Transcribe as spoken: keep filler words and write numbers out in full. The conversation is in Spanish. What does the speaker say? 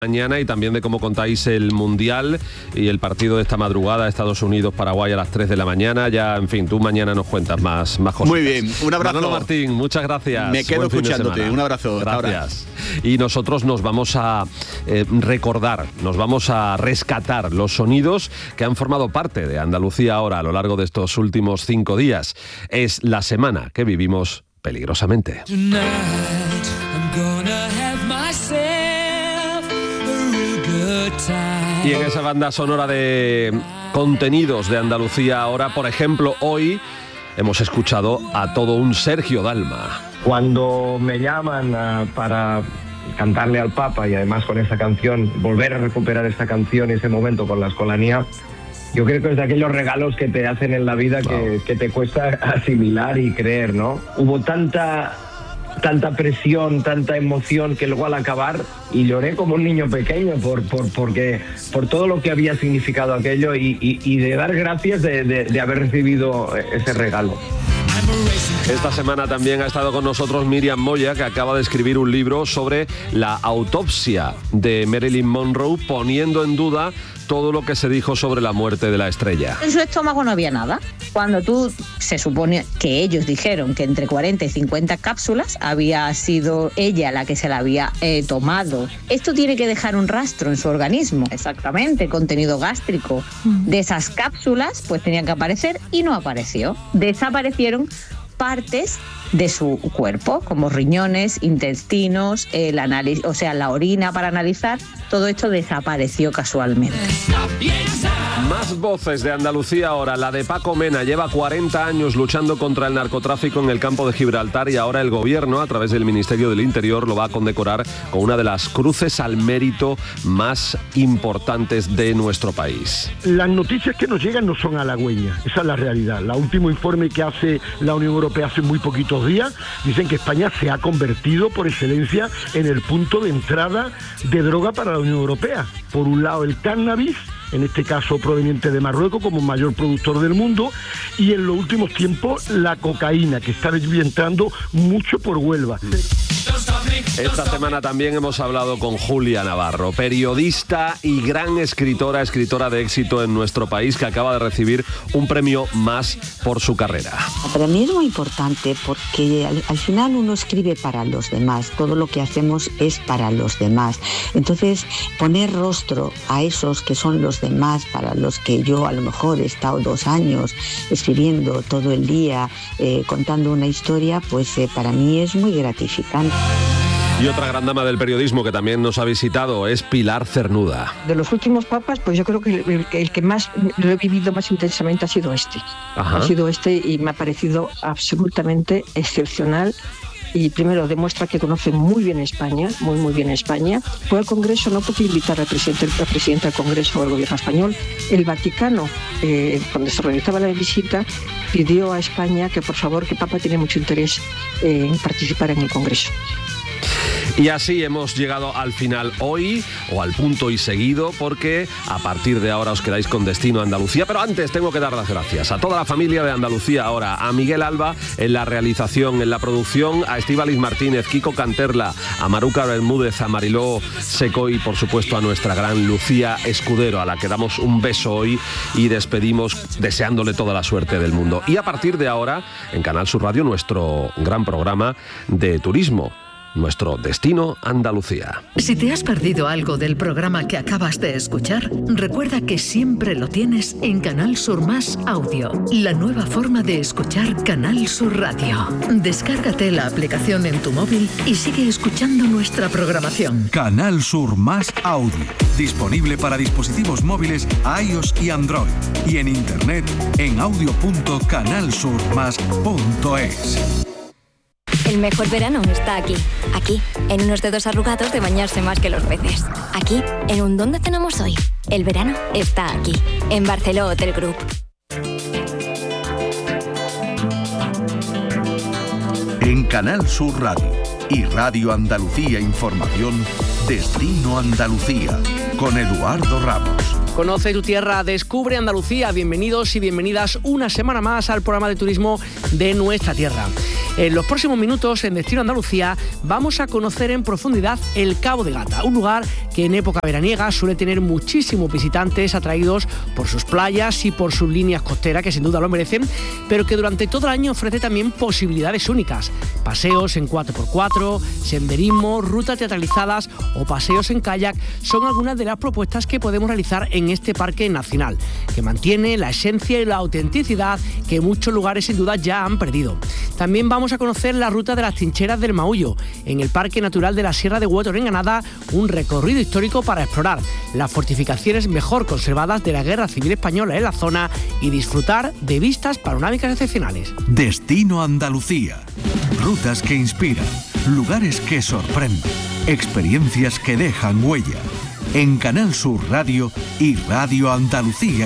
Mañana y también de cómo contáis el Mundial y el partido de esta madrugada, Estados Unidos-Paraguay a las tres de la mañana. Ya, en fin, tú mañana nos cuentas más, más cosas. Muy bien, un abrazo. Manolo Martín, muchas gracias. Me quedo escuchándote, un abrazo. Gracias. Y nosotros nos vamos a eh, recordar, nos vamos a rescatar los sonidos que han formado parte de Andalucía ahora a lo largo de estos últimos cinco días. Es la semana que vivimos peligrosamente. Y en esa banda sonora de contenidos de Andalucía ahora, por ejemplo, hoy hemos escuchado a todo un Sergio Dalma. Cuando me llaman uh, para cantarle al Papa y además con esa canción, volver a recuperar esa canción y ese momento con la Escolanía, yo creo que es de aquellos regalos que te hacen en la vida que, wow. que te cuesta asimilar y creer, ¿no? Hubo tanta... tanta presión, tanta emoción que luego al acabar y lloré como un niño pequeño por, por, porque, por todo lo que había significado aquello y, y, y de dar gracias de, de, de haber recibido ese regalo. Esta semana también ha estado con nosotros Miriam Moya, que acaba de escribir un libro sobre la autopsia de Marilyn Monroe, poniendo en duda todo lo que se dijo sobre la muerte de la estrella. En su estómago no había nada. Cuando tú, se supone que ellos dijeron que entre cuarenta y cincuenta cápsulas había sido ella la que se la había eh, tomado. Esto tiene que dejar un rastro en su organismo. Exactamente, contenido gástrico de esas cápsulas pues tenía que aparecer y no apareció. Desaparecieron partes de su cuerpo, como riñones, intestinos, el análisis, o sea, la orina para analizar, todo esto desapareció casualmente. Más voces de Andalucía ahora. La de Paco Mena lleva cuarenta años luchando contra el narcotráfico en el campo de Gibraltar y ahora el gobierno, a través del Ministerio del Interior, lo va a condecorar con una de las cruces al mérito más importantes de nuestro país. Las noticias que nos llegan no son halagüeñas, esa es la realidad. El último informe que hace la Unión Europea hace muy poquitos días dicen que España se ha convertido por excelencia en el punto de entrada de droga para la Unión Europea. Por un lado el cannabis, en este caso proveniente de Marruecos como mayor productor del mundo, y en los últimos tiempos la cocaína, que está entrando mucho por Huelva. Esta semana también hemos hablado con Julia Navarro, periodista y gran escritora, escritora de éxito en nuestro país, que acaba de recibir un premio más por su carrera. Para mí es muy importante porque al, al final uno escribe para los demás, todo lo que hacemos es para los demás. Entonces, poner rostro a esos que son los demás, para los que yo a lo mejor he estado dos años escribiendo todo el día, eh, contando una historia, pues eh, para mí es muy gratificante. Y otra gran dama del periodismo que también nos ha visitado es Pilar Cernuda. De los últimos papas, pues yo creo que el, el que más lo he vivido más intensamente ha sido este. Ajá. Ha sido este y me ha parecido absolutamente excepcional. Y primero demuestra que conoce muy bien España, muy muy bien España. Fue al Congreso no porque invitar al presidente, al presidente del Congreso o al gobierno español. El Vaticano, eh, cuando se realizaba la visita, pidió a España que por favor, que Papa tiene mucho interés eh, en participar en el Congreso. Y así hemos llegado al final hoy, o al punto y seguido, porque a partir de ahora os quedáis con Destino Andalucía. Pero antes tengo que dar las gracias a toda la familia de Andalucía ahora, a Miguel Alba en la realización, en la producción, a Estíbaliz Martínez, Kiko Canterla, a Maruca Bermúdez, a Mariló Seco y por supuesto a nuestra gran Lucía Escudero, a la que damos un beso hoy y despedimos deseándole toda la suerte del mundo. Y a partir de ahora, en Canal Sur Radio, nuestro gran programa de turismo. Nuestro Destino Andalucía. Si te has perdido algo del programa que acabas de escuchar, recuerda que siempre lo tienes en Canal Sur Más Audio, la nueva forma de escuchar Canal Sur Radio. Descárgate la aplicación en tu móvil y sigue escuchando nuestra programación. Canal Sur Más Audio, disponible para dispositivos móviles iOS y Android, y en internet en audio punto canal sur más punto es. El mejor verano está aquí, aquí, en unos dedos arrugados de bañarse más que los peces. Aquí, en un ¿dónde cenamos hoy? El verano está aquí, en Barceló Hotel Group. En Canal Sur Radio y Radio Andalucía Información, Destino Andalucía, con Eduardo Ramos. Conoce tu tierra, descubre Andalucía. Bienvenidos y bienvenidas una semana más al programa de turismo de nuestra tierra. En los próximos minutos, en Destino Andalucía, vamos a conocer en profundidad el Cabo de Gata, un lugar que en época veraniega suele tener muchísimos visitantes atraídos por sus playas y por sus líneas costeras, que sin duda lo merecen, pero que durante todo el año ofrece también posibilidades únicas. Paseos en cuatro por cuatro, senderismo, rutas teatralizadas o paseos en kayak son algunas de las propuestas que podemos realizar en este parque nacional, que mantiene la esencia y la autenticidad que muchos lugares sin duda ya han perdido. También vamos a conocer la ruta de las trincheras del Maullo, en el Parque Natural de la Sierra de Huétor en Granada, un recorrido histórico para explorar las fortificaciones mejor conservadas de la Guerra Civil Española en la zona y disfrutar de vistas panorámicas excepcionales. Destino Andalucía. Rutas que inspiran, lugares que sorprenden, experiencias que dejan huella. En Canal Sur Radio y Radio Andalucía